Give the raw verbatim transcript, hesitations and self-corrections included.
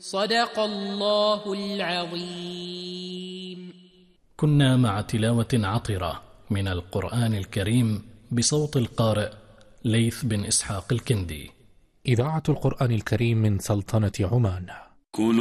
صدق الله العظيم. كنا مع تلاوة عطرة من القرآن الكريم بصوت القارئ ليث بن إسحاق الكندي. إذاعة القرآن الكريم من سلطنة عمان.